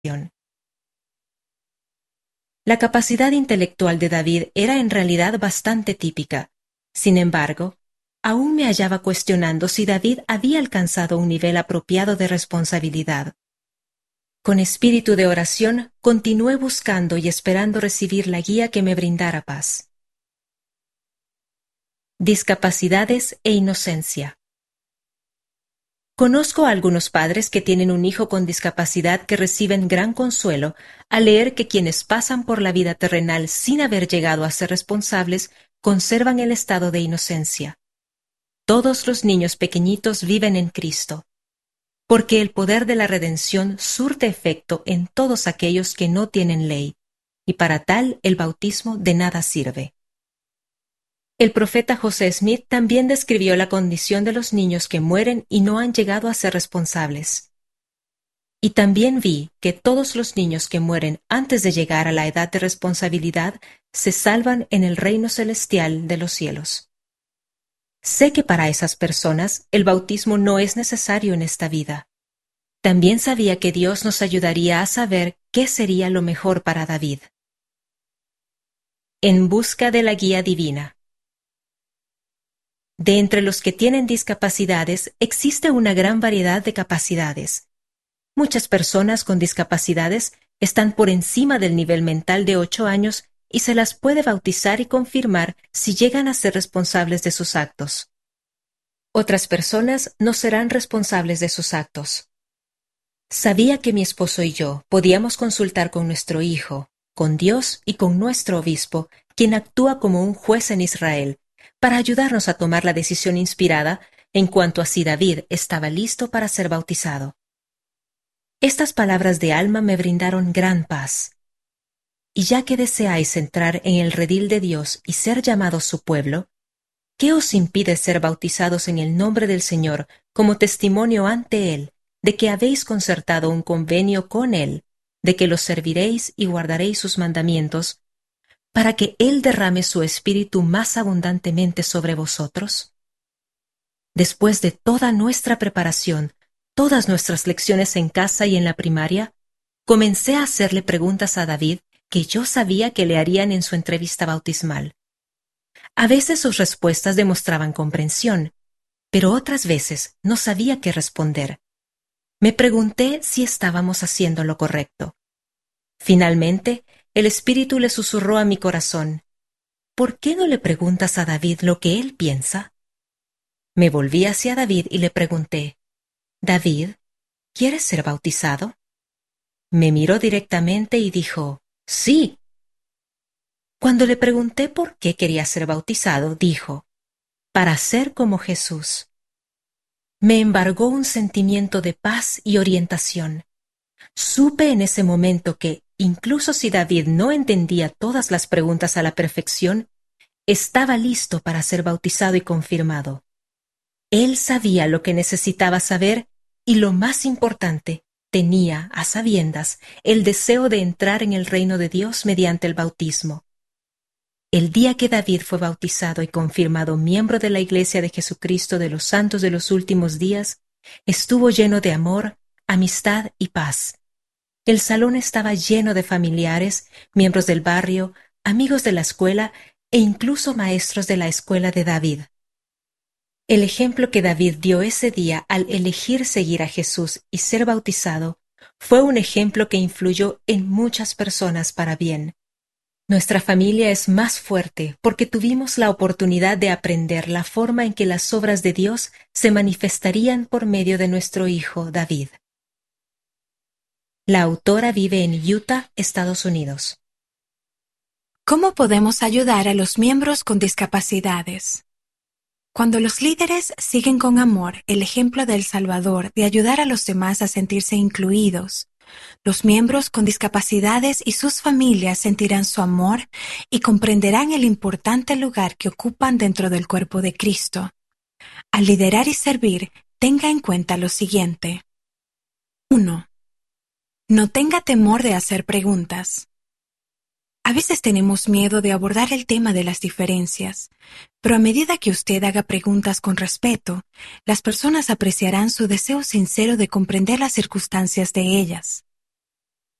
La capacidad intelectual de David era en realidad bastante típica. Sin embargo, aún me hallaba cuestionando si David había alcanzado un nivel apropiado de responsabilidad. Con espíritu de oración, continué buscando y esperando recibir la guía que me brindara paz. Discapacidades e inocencia. Conozco a algunos padres que tienen un hijo con discapacidad que reciben gran consuelo al leer que quienes pasan por la vida terrenal sin haber llegado a ser responsables conservan el estado de inocencia. Todos los niños pequeñitos viven en Cristo, porque el poder de la redención surte efecto en todos aquellos que no tienen ley, y para tal el bautismo de nada sirve. El profeta José Smith también describió la condición de los niños que mueren y no han llegado a ser responsables. Y también vi que todos los niños que mueren antes de llegar a la edad de responsabilidad se salvan en el reino celestial de los cielos. Sé que para esas personas el bautismo no es necesario en esta vida. También sabía que Dios nos ayudaría a saber qué sería lo mejor para David. En busca de la guía divina. De entre los que tienen discapacidades existe una gran variedad de capacidades. Muchas personas con discapacidades están por encima del nivel mental de 8 años y se las puede bautizar y confirmar si llegan a ser responsables de sus actos. Otras personas no serán responsables de sus actos. Sabía que mi esposo y yo podíamos consultar con nuestro hijo, con Dios y con nuestro obispo, quien actúa como un juez en Israel, para ayudarnos a tomar la decisión inspirada en cuanto a si David estaba listo para ser bautizado. Estas palabras de alma me brindaron gran paz. Y ya que deseáis entrar en el redil de Dios y ser llamados su pueblo, ¿qué os impide ser bautizados en el nombre del Señor como testimonio ante Él de que habéis concertado un convenio con Él, de que los serviréis y guardaréis sus mandamientos, para que Él derrame su espíritu más abundantemente sobre vosotros? Después de toda nuestra preparación, todas nuestras lecciones en casa y en la primaria, comencé a hacerle preguntas a David que yo sabía que le harían en su entrevista bautismal. A veces sus respuestas demostraban comprensión, pero otras veces no sabía qué responder. Me pregunté si estábamos haciendo lo correcto. Finalmente, el Espíritu le susurró a mi corazón: ¿por qué no le preguntas a David lo que él piensa? Me volví hacia David y le pregunté: David, ¿quieres ser bautizado? Me miró directamente y dijo: sí. Cuando le pregunté por qué quería ser bautizado, dijo: para ser como Jesús. Me embargó un sentimiento de paz y orientación. Supe en ese momento que, incluso si David no entendía todas las preguntas a la perfección, estaba listo para ser bautizado y confirmado. Él sabía lo que necesitaba saber y, lo más importante, tenía, a sabiendas, el deseo de entrar en el reino de Dios mediante el bautismo. El día que David fue bautizado y confirmado miembro de la Iglesia de Jesucristo de los Santos de los Últimos Días, estuvo lleno de amor, amistad y paz. El salón estaba lleno de familiares, miembros del barrio, amigos de la escuela e incluso maestros de la escuela de David. El ejemplo que David dio ese día al elegir seguir a Jesús y ser bautizado fue un ejemplo que influyó en muchas personas para bien. Nuestra familia es más fuerte porque tuvimos la oportunidad de aprender la forma en que las obras de Dios se manifestarían por medio de nuestro hijo David. La autora vive en Utah, Estados Unidos. ¿Cómo podemos ayudar a los miembros con discapacidades? Cuando los líderes siguen con amor el ejemplo del Salvador de ayudar a los demás a sentirse incluidos, los miembros con discapacidades y sus familias sentirán su amor y comprenderán el importante lugar que ocupan dentro del cuerpo de Cristo. Al liderar y servir, tenga en cuenta lo siguiente. 1. No tenga temor de hacer preguntas. A veces tenemos miedo de abordar el tema de las diferencias, pero a medida que usted haga preguntas con respeto, las personas apreciarán su deseo sincero de comprender las circunstancias de ellas.